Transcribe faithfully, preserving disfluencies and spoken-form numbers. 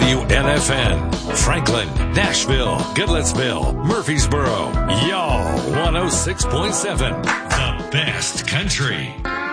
W N F N, Franklin, Nashville, Goodlettsville, Murfreesboro, y'all one oh six point seven, the best country.